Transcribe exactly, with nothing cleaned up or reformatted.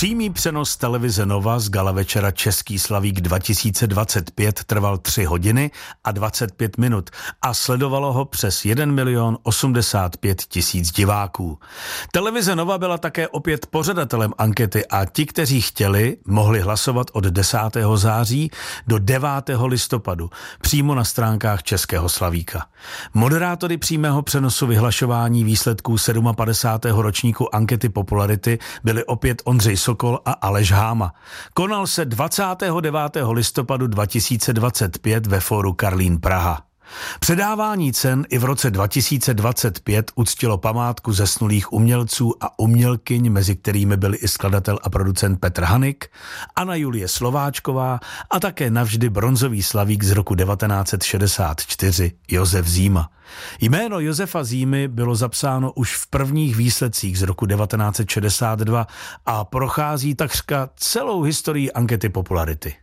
Přímý přenos televize Nova z gala večera Český slavík dva tisíce dvacet pět trval tři hodiny a dvacet pět minut a sledovalo ho přes jeden milion osmdesát pět tisíc diváků. Televize Nova byla také opět pořadatelem ankety a ti, kteří chtěli, mohli hlasovat od desátého září do devátého listopadu přímo na stránkách Českého slavíka. Moderátory přímého přenosu vyhlašování výsledků padesátého sedmého ročníku ankety popularity byli opět Ondřej Sokol a Aleš Háma. Konal se dvacátého devátého listopadu dva tisíce dvacet pět ve fóru Karlín Praha. Předávání cen i v roce dva tisíce dvacet pět uctilo památku zesnulých umělců a umělkyň, mezi kterými byli i skladatel a producent Petr Hanik, Anna Julie Slováčková a také navždy bronzový slavík z roku devatenáct set šedesát čtyři Josef Zíma. Jméno Josefa Zímy bylo zapsáno už v prvních výsledcích z roku devatenáct set šedesát dva a prochází takřka celou historii ankety popularity.